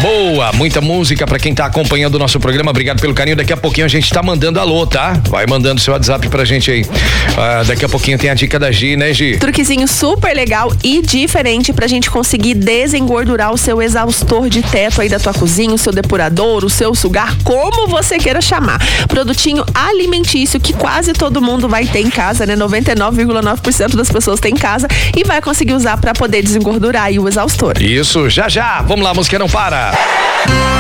Boa, muita música pra quem tá acompanhando o nosso programa. Obrigado pelo carinho. Daqui a pouquinho a gente tá mandando alô, tá? Vai mandando seu WhatsApp pra gente aí. Daqui a pouquinho tem a dica da Gi, né, Gi? Truquezinho super legal e diferente pra gente conseguir desengordurar o seu exaustor de teto aí da tua cozinha, o seu depurador, o seu sugar, como você queira chamar. Produtinho alimentício que quase todo mundo vai ter em casa, né? 99,9% das pessoas tem em casa e vai conseguir usar pra poder desengordurar aí o exaustor. Isso, já. Vamos lá, a música não para.